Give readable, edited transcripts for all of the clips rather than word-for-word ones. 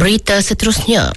Berita seterusnya.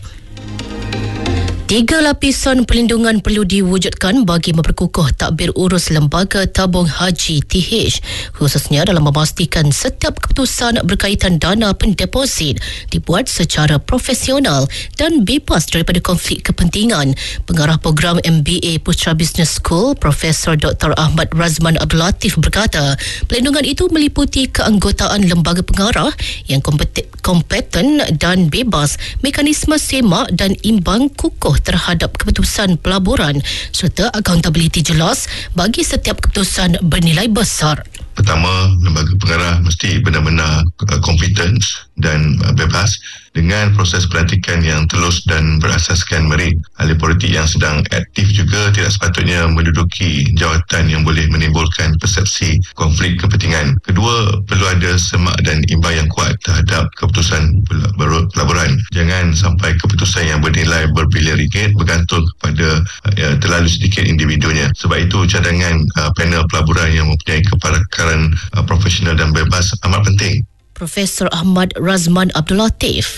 3 lapisan perlindungan perlu diwujudkan bagi memperkukuh takbir urus Lembaga Tabung Haji TH, khususnya dalam memastikan setiap keputusan berkaitan dana pendeposit dibuat secara profesional dan bebas daripada konflik kepentingan. Pengarah program MBA Putra Business School, Profesor Dr. Ahmad Razman Abdul Latif berkata, perlindungan itu meliputi keanggotaan lembaga pengarah yang kompeten dan bebas, mekanisme semak dan imbang kukuh terhadap keputusan pelaburan serta accountability jelas bagi setiap keputusan bernilai besar. Pertama, lembaga pengarah mesti benar-benar kompeten dan bebas dengan proses pelantikan yang telus dan berasaskan merit. Ahli politik yang sedang aktif juga tidak sepatutnya menduduki jawatan yang boleh menimbulkan persepsi konflik kepentingan. Kedua, perlu ada semak dan imbang yang kuat terhadap keputusan pelaburan. Jangan sampai keputusan yang bernilai berbilion ringgit bergantung kepada terlalu sedikit individunya. Sebab itu, cadangan panel pelaburan yang mempunyai kepakaran profesional dan bebas amat penting. Profesor Ahmad Razman Abdul Latif.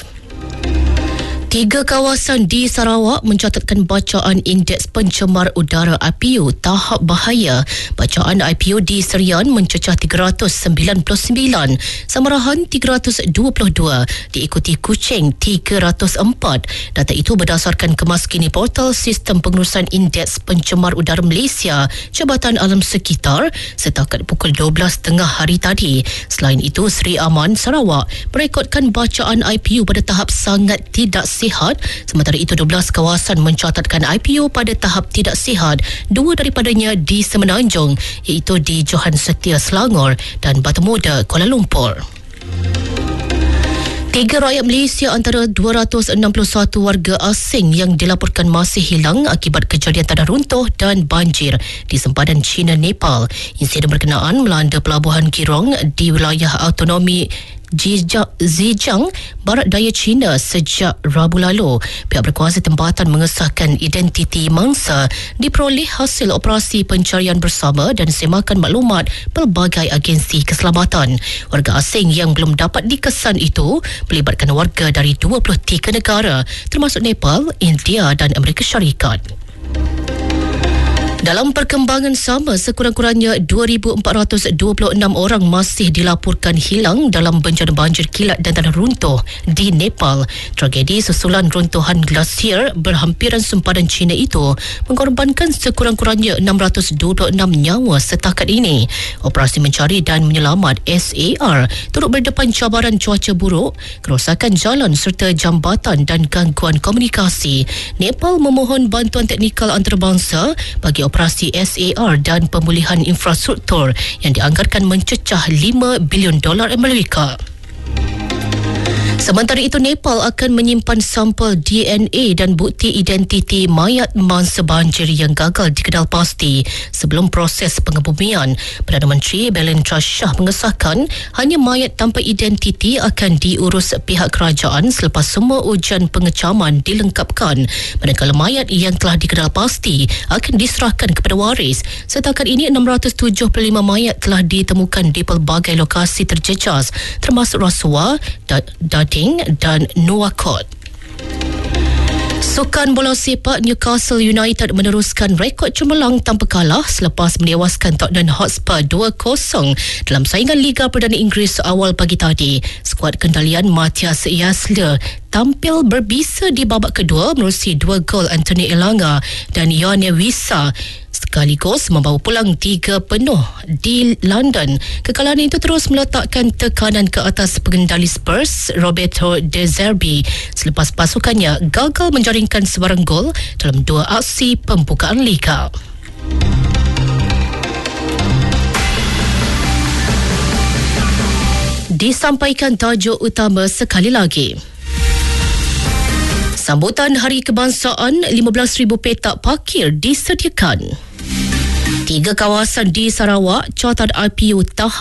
3 kawasan di Sarawak mencatatkan bacaan Indeks Pencemar Udara IPU tahap bahaya. Bacaan IPU di Serian mencecah 399, Samarahan 322, diikuti Kuching 304. Data itu berdasarkan kemaskini portal Sistem Pengurusan Indeks Pencemar Udara Malaysia, Jabatan Alam Sekitar, setakat pukul 12.30 hari tadi. Selain itu, Seri Aman, Sarawak merekodkan bacaan IPU pada tahap sangat tidak sihat, sementara itu 12 kawasan mencatatkan IPU pada tahap tidak sihat, 2 daripadanya di Semenanjung, iaitu di Johan Setia Selangor dan Batu Muda Kuala Lumpur. 3 rakyat Malaysia antara 261 warga asing yang dilaporkan masih hilang akibat kejadian tanah runtuh dan banjir di sempadan China-Nepal. Insiden berkenaan melanda pelabuhan Girong di wilayah autonomi Zhejiang, Barat Daya China sejak Rabu lalu. Pihak berkuasa tempatan mengesahkan identiti mangsa diperoleh hasil operasi pencarian bersama dan semakan maklumat pelbagai agensi keselamatan. Warga asing yang belum dapat dikesan itu melibatkan warga dari 23 negara termasuk Nepal, India dan Amerika Syarikat. Dalam perkembangan sama, sekurang-kurangnya 2,426 orang masih dilaporkan hilang dalam bencana banjir kilat dan tanah runtuh di Nepal. Tragedi susulan runtuhan glasier berhampiran sempadan China itu mengorbankan sekurang-kurangnya 626 nyawa setakat ini. Operasi mencari dan menyelamat SAR turut berdepan cabaran cuaca buruk, kerosakan jalan serta jambatan dan gangguan komunikasi. Nepal memohon bantuan teknikal antarabangsa bagi operasi SAR dan pemulihan infrastruktur yang dianggarkan mencecah $5 bilion Amerika. Sementara itu, Nepal akan menyimpan sampel DNA dan bukti identiti mayat mangsa banjir yang gagal dikenal pasti sebelum proses pengebumian. Perdana Menteri Belendra Shah mengesahkan hanya mayat tanpa identiti akan diurus pihak kerajaan selepas semua ujian pengecaman dilengkapkan. Manakala mayat yang telah dikenal pasti akan diserahkan kepada waris. Setakat ini 675 mayat telah ditemukan di pelbagai lokasi terjejas termasuk Rasuah, Dading dan Nuwakot. Sukan bola sepak Newcastle United meneruskan rekod cemerlang tanpa kalah selepas menewaskan Tottenham Hotspur 2-0 dalam saingan Liga Perdana Inggeris awal pagi tadi. Skuad kendalian Matthias Jasler tampil berbisa di babak kedua menerusi 2 gol Anthony Elanga dan Yone Wissa, sekaligus membawa pulang 3 penuh di London. Kekalahan itu terus meletakkan tekanan ke atas pengendali Spurs Roberto De Zerbi selepas pasukannya gagal menjaringkan sebarang gol dalam 2 aksi pembukaan liga. Disampaikan tajuk utama sekali lagi. Sambutan Hari Kebangsaan, 15,000 petak parkir disediakan. 3 kawasan di Sarawak catat IPU tahap